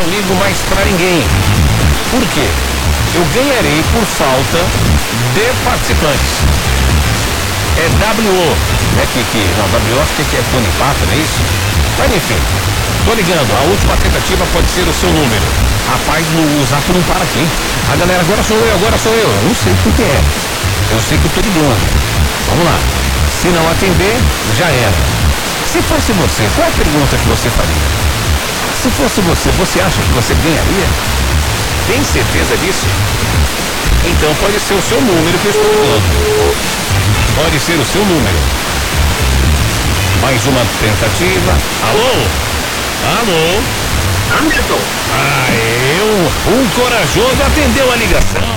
não ligo mais pra ninguém. Por quê? Eu ganharei por falta de participantes. É WO, né? Não, WO acho que é Bonifato, não é isso? Mas enfim, tô ligando, a última tentativa pode ser o seu número. Rapaz, o zap não para aqui. A galera, agora sou eu. Eu não sei o que é. Eu sei que eu tô ligando. Vamos lá. Se não atender, já era. Se fosse você, qual a pergunta que você faria? Se fosse você, você acha que você ganharia? Tem certeza disso? Então pode ser o seu número que eu estou falando. Pode ser o seu número. Mais uma tentativa. Alô? Alô? Anderson. Um corajoso atendeu a ligação.